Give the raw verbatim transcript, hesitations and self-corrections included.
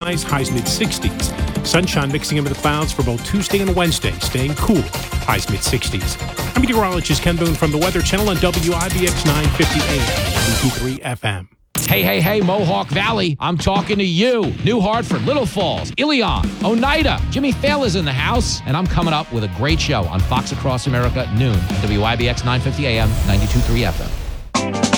skies, highs mid-sixties. Sunshine mixing in with the clouds for both Tuesday and Wednesday, staying cool, highs mid-sixties. I'm meteorologist Ken Boone from the Weather Channel on W I B X nine fifty A M, ninety-two point three F M. Hey, hey, hey, Mohawk Valley. I'm talking to you. New Hartford, Little Falls, Ilion, Oneida. Jimmy Fallon's in the house, and I'm coming up with a great show on Fox Across America at noon. W I B X nine fifty A M, ninety-two point three F M.